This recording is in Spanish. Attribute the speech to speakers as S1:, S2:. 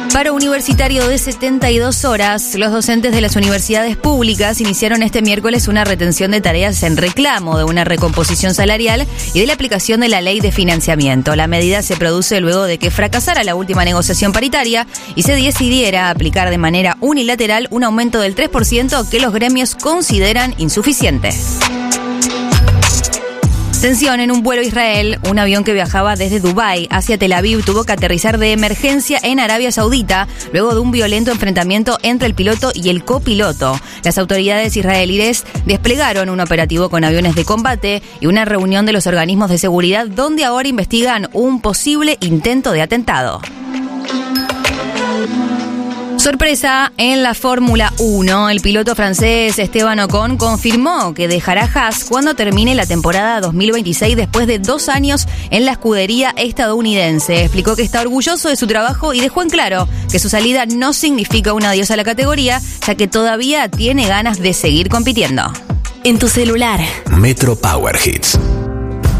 S1: Paro universitario de 72 horas. Los docentes de las universidades públicas iniciaron este miércoles una retención de tareas en reclamo de una recomposición salarial y de la aplicación de la ley de financiamiento. La medida se produce luego de que fracasara la última negociación paritaria y se decidiera aplicar de manera unilateral un aumento del 3% que los gremios consideran insuficiente. Tensión en un vuelo a Israel. Un avión que viajaba desde Dubái hacia Tel Aviv tuvo que aterrizar de emergencia en Arabia Saudita luego de un violento enfrentamiento entre el piloto y el copiloto. Las autoridades israelíes desplegaron un operativo con aviones de combate y una reunión de los organismos de seguridad donde ahora investigan un posible intento de atentado. Sorpresa en la Fórmula 1. El piloto francés Esteban Ocon confirmó que dejará Haas cuando termine la temporada 2026 después de 2 años en la escudería estadounidense. Explicó que está orgulloso de su trabajo y dejó en claro que su salida no significa un adiós a la categoría, ya que todavía tiene ganas de seguir compitiendo.
S2: En tu celular.
S3: Metro Power Hits.